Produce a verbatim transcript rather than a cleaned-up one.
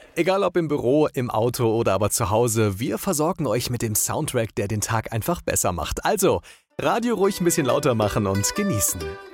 Egal ob im Büro, im Auto oder aber zu Hause, wir versorgen euch mit dem Soundtrack, der den Tag einfach besser macht. Also, Radio ruhig ein bisschen lauter machen und genießen.